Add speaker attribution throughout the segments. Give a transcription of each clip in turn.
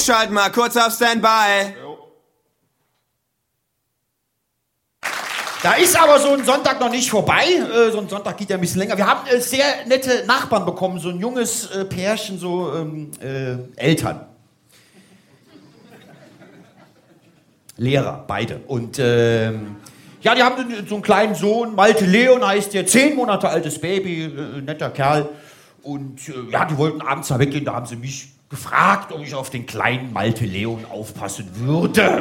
Speaker 1: schalten mal kurz auf Standby.
Speaker 2: Da ist aber so ein Sonntag noch nicht vorbei. So ein Sonntag geht ja ein bisschen länger. Wir haben sehr nette Nachbarn bekommen, so ein junges Pärchen, so Eltern. Lehrer, beide. Und ja, die haben so einen kleinen Sohn, Malte Leon heißt der, 10 Monate altes Baby, netter Kerl. Und ja, die wollten abends da weggehen, da haben sie mich gefragt, ob ich auf den kleinen Malte Leon aufpassen würde.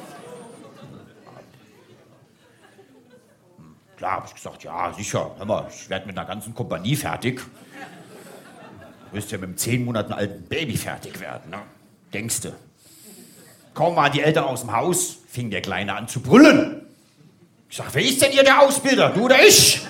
Speaker 2: Klar, habe ich gesagt, ja, sicher, hör mal, ich werde mit einer ganzen Kompanie fertig. Du wirst ja mit einem 10 Monate alten Baby fertig werden, ne? Denkste. Kaum waren die Eltern aus dem Haus, fing der Kleine an zu brüllen. Ich sag, wer ist denn hier der Ausbilder, du oder ich?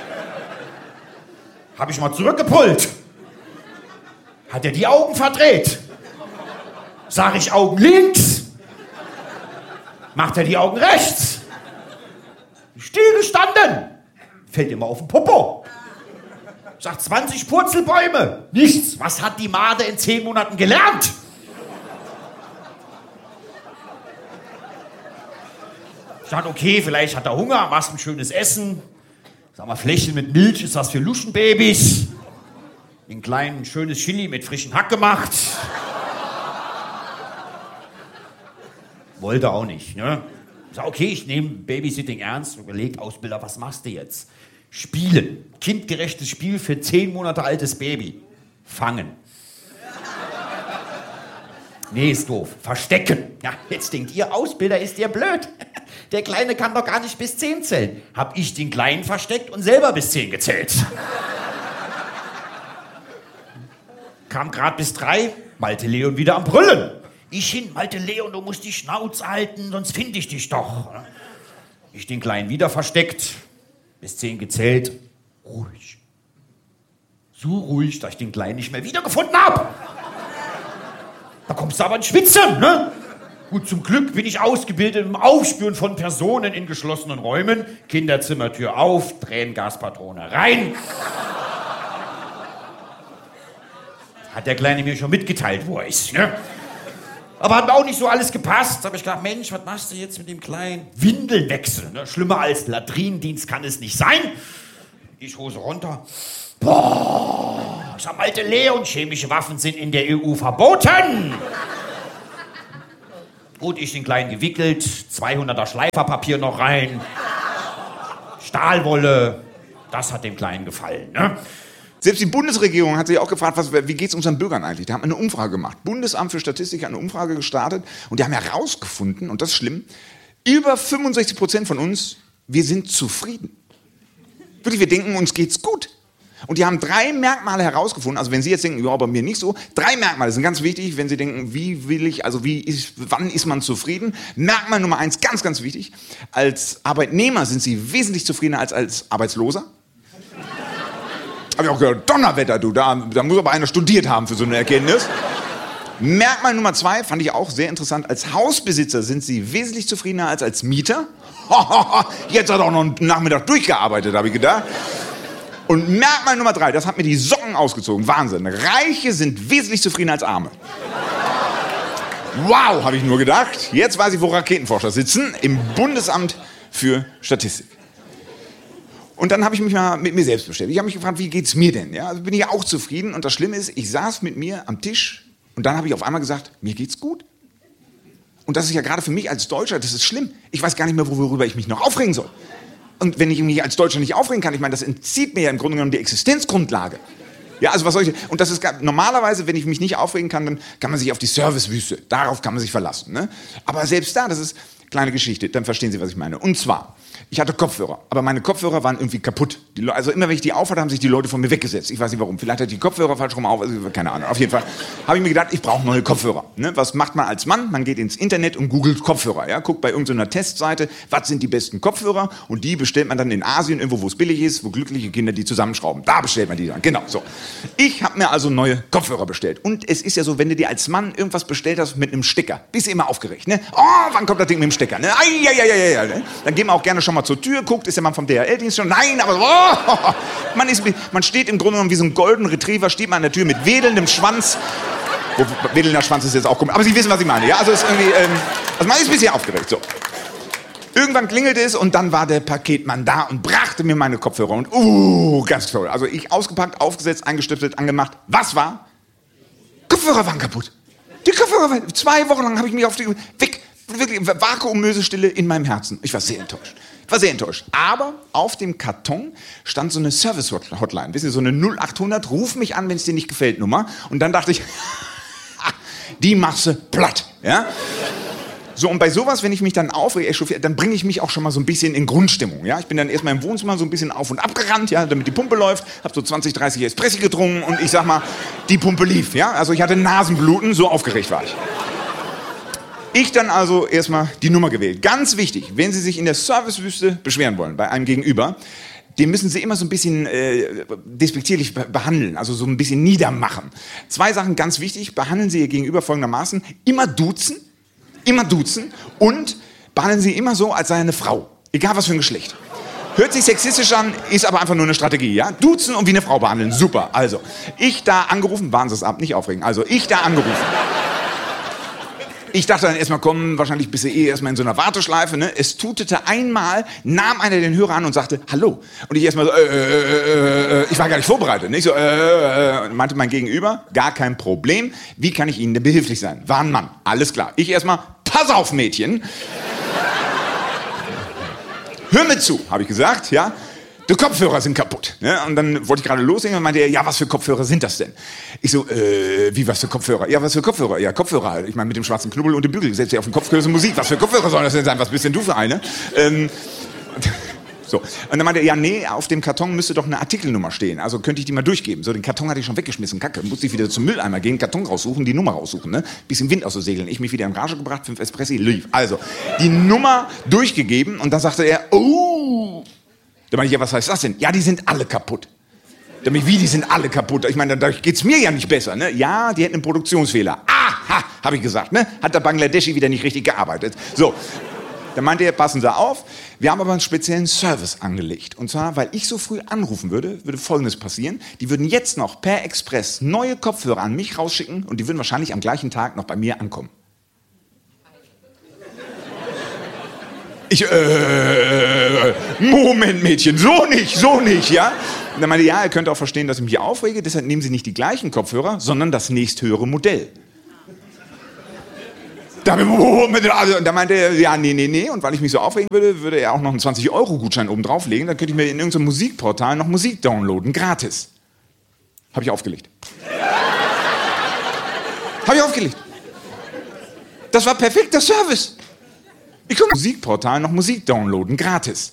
Speaker 2: Hab ich mal zurückgepullt. Hat er die Augen verdreht? Sag ich Augen links? Macht er die Augen rechts? Stillgestanden. Fällt immer auf den Popo. Sagt 20 Purzelbäume. Nichts. Was hat die Made in 10 Monaten gelernt? Ich dachte, okay, vielleicht hat er Hunger, machst ein schönes Essen. Sag mal, Fläschchen mit Milch ist was für Luschenbabys. Den kleinen schönes Chili mit frischem Hack gemacht. Wollte auch nicht, ne? Ich sag, okay, ich nehme Babysitting ernst. Überlegt, Ausbilder, was machst du jetzt? Spielen. Kindgerechtes Spiel für 10 Monate altes Baby. Fangen. Nee, ist doof. Verstecken. Ja, jetzt denkt ihr, Ausbilder, ist der blöd. Der Kleine kann doch gar nicht bis 10 zählen. Hab ich den Kleinen versteckt und selber bis 10 gezählt. Kam grad bis 3, Malte Leon wieder am Brüllen. Ich hin, Malte Leon, du musst die Schnauze halten, sonst finde ich dich doch. Ich den Kleinen wieder versteckt, bis 10 gezählt. Ruhig. So ruhig, dass ich den Kleinen nicht mehr wiedergefunden hab. Da kommst du aber in Schwitzen, ne? Gut, zum Glück bin ich ausgebildet im Aufspüren von Personen in geschlossenen Räumen. Kinderzimmertür auf, Tränengaspatrone rein. Hat der Kleine mir schon mitgeteilt, wo er ist, ne? Aber hat mir auch nicht so alles gepasst. Da hab ich gedacht, Mensch, was machst du jetzt mit dem Kleinen? Windeln wechseln, ne? Schlimmer als Latrinendienst kann es nicht sein. Ich Hose runter. Boah, ich sag, Malte Leon, chemische Waffen sind in der EU verboten. Gut, ich den Kleinen gewickelt, 200er Schleiferpapier noch rein, Stahlwolle, das hat dem Kleinen gefallen, ne?
Speaker 3: Selbst die Bundesregierung hat sich auch gefragt, wie geht es unseren Bürgern eigentlich? Da haben wir eine Umfrage gemacht. Bundesamt für Statistik hat eine Umfrage gestartet und die haben herausgefunden, und das ist schlimm, über 65% von uns, wir sind zufrieden. Wirklich, wir denken, uns geht's gut. Und die haben 3 Merkmale herausgefunden, also wenn Sie jetzt denken, ja, bei mir nicht so, 3 Merkmale sind ganz wichtig, wenn Sie denken, wann ist man zufrieden? Merkmal Nummer 1, ganz, ganz wichtig, als Arbeitnehmer sind Sie wesentlich zufriedener als Arbeitsloser. Hab ich auch gehört, Donnerwetter, du, da muss aber einer studiert haben für so eine Erkenntnis. Merkmal Nummer 2, fand ich auch sehr interessant, als Hausbesitzer sind Sie wesentlich zufriedener als Mieter. Jetzt hat er auch noch einen Nachmittag durchgearbeitet, habe ich gedacht. Und Merkmal Nummer 3, das hat mir die Socken ausgezogen, Wahnsinn. Reiche sind wesentlich zufriedener als Arme. Wow, habe ich nur gedacht. Jetzt weiß ich, wo Raketenforscher sitzen, im Bundesamt für Statistik. Und dann habe ich mich mal mit mir selbst beschäftigt. Ich habe mich gefragt, wie geht's mir denn? Ja, also bin ich auch zufrieden. Und das Schlimme ist, ich saß mit mir am Tisch und dann habe ich auf einmal gesagt, mir geht's gut. Und das ist ja gerade für mich als Deutscher, das ist schlimm. Ich weiß gar nicht mehr, worüber ich mich noch aufregen soll. Und wenn ich mich als Deutscher nicht aufregen kann, ich meine, das entzieht mir ja im Grunde genommen die Existenzgrundlage. Ja, also was soll ich, und das ist normalerweise, wenn ich mich nicht aufregen kann, dann kann man sich auf die Servicewüste, darauf kann man sich verlassen. Ne? Aber selbst da, das ist kleine Geschichte, dann verstehen Sie, was ich meine. Und zwar, ich hatte Kopfhörer, aber meine Kopfhörer waren irgendwie kaputt. Also immer, wenn ich die aufhatte, haben sich die Leute von mir weggesetzt. Ich weiß nicht warum. Vielleicht hatte ich die Kopfhörer falsch rum auf, also keine Ahnung. Auf jeden Fall habe ich mir gedacht, ich brauche neue Kopfhörer. Ne? Was macht man als Mann? Man geht ins Internet und googelt Kopfhörer. Ja? Guckt bei irgendeiner Testseite, was sind die besten Kopfhörer? Und die bestellt man dann in Asien, irgendwo, wo es billig ist, wo glückliche Kinder die zusammenschrauben. Da bestellt man die dann. Genau, so. Ich habe mir also neue Kopfhörer bestellt. Und es ist ja so, wenn du dir als Mann irgendwas bestellt hast mit einem Stecker, bist du immer aufgeregt. Ne? Oh, wann kommt das Ding mit dem Stecker? Ne? Ne? Dann geht man auch gerne schon mal zur Tür, guckt, ist der Mann vom DHL-Dienst schon? Nein, aber man steht im Grunde genommen wie so ein Golden Retriever, steht man an der Tür mit wedelndem Schwanz Wedelnder Schwanz ist jetzt auch komisch. Aber Sie wissen, was ich meine. Ja, also, ist irgendwie, also man ist ein bisschen aufgeregt. So. Irgendwann klingelte es und dann war der Paketmann da und brachte mir meine Kopfhörer. Und ganz toll. Also ich ausgepackt, aufgesetzt, eingestöpselt, angemacht. Was war? Kopfhörer waren kaputt. Die Kopfhörer waren... 2 Wochen lang habe ich mich auf die... Wirklich Vakuummösestille in meinem Herzen. Ich war sehr enttäuscht. Aber auf dem Karton stand so eine Service-Hotline. Wissen Sie, so eine 0800, ruf mich an, wenn es dir nicht gefällt, Nummer. Und dann dachte ich, die machst du platt. Ja? So, und bei sowas, wenn ich mich dann aufrege, echauffiere, dann bringe ich mich auch schon mal so ein bisschen in Grundstimmung. Ja? Ich bin dann erstmal im Wohnzimmer so ein bisschen auf und ab gerannt, ja, damit die Pumpe läuft. Hab so 20, 30 Espresso getrunken und ich sag mal, die Pumpe lief. Ja? Also ich hatte Nasenbluten, so aufgeregt war ich. Ich dann also erstmal die Nummer gewählt. Ganz wichtig, wenn Sie sich in der Servicewüste beschweren wollen, bei einem Gegenüber, den müssen Sie immer so ein bisschen despektierlich behandeln, also so ein bisschen niedermachen. 2 Sachen ganz wichtig, behandeln Sie Ihr Gegenüber folgendermaßen, immer duzen und behandeln Sie immer so, als sei er eine Frau, egal was für ein Geschlecht. Hört sich sexistisch an, ist aber einfach nur eine Strategie, ja? Duzen und wie eine Frau behandeln, super. Also, ich da angerufen, warten Sie es ab, nicht aufregen, also ich da angerufen. Ich dachte dann erstmal, komm, wahrscheinlich bist du erstmal in so einer Warteschleife, ne? Es tutete einmal, nahm einer den Hörer an und sagte, hallo. Und ich erstmal so, ich war gar nicht vorbereitet, nicht so, meinte mein Gegenüber, gar kein Problem. Wie kann ich Ihnen denn behilflich sein? War ein Mann, alles klar. Ich erstmal, pass auf, Mädchen. Hör mir zu, habe ich gesagt, ja. Die Kopfhörer sind kaputt. Ne? Und dann wollte ich gerade loslegen und meinte er, ja, was für Kopfhörer sind das denn? Ich so, wie, was für Kopfhörer? Ja, was für Kopfhörer? Ja, Kopfhörer halt. Ich meine, mit dem schwarzen Knubbel und dem Bügel. Setzt ihr auf den Kopf, hörst du Musik. Was für Kopfhörer sollen das denn sein? Was bist denn du für eine? So. Und dann meinte er, ja, nee, auf dem Karton müsste doch eine Artikelnummer stehen. Also könnte ich die mal durchgeben. So, den Karton hatte ich schon weggeschmissen. Kacke, musste ich wieder zum Mülleimer gehen, Karton raussuchen, die Nummer raussuchen. Ne? Bisschen Wind aus den Segeln. Ich mich wieder in Rage gebracht, 5 Espressi, lief. Also, die Nummer durchgegeben und dann sagte er, oh... Da meinte ich, ja, was heißt das denn? Ja, die sind alle kaputt. Wie, die sind alle kaputt? Ich meine, dadurch geht's mir ja nicht besser, ne? Ja, die hätten einen Produktionsfehler. Aha, habe ich gesagt, ne? Hat der Bangladeschi wieder nicht richtig gearbeitet. So, dann meinte er, passen Sie auf, wir haben aber einen speziellen Service angelegt. Und zwar, weil ich so früh anrufen würde Folgendes passieren. Die würden jetzt noch per Express neue Kopfhörer an mich rausschicken und die würden wahrscheinlich am gleichen Tag noch bei mir ankommen. Ich, Moment, Mädchen, so nicht, ja? Und dann meinte er, ihr könnt auch verstehen, dass ich mich aufrege, deshalb nehmen Sie nicht die gleichen Kopfhörer, sondern das nächsthöhere Modell. Und da meinte er, ja, nee. Und weil ich mich so aufregen würde er auch noch einen 20-Euro-Gutschein oben drauflegen, dann könnte ich mir in irgendeinem Musikportal noch Musik downloaden, gratis. Habe ich aufgelegt. Das war perfekter Service. Ich kann im Musikportal noch Musik downloaden, gratis.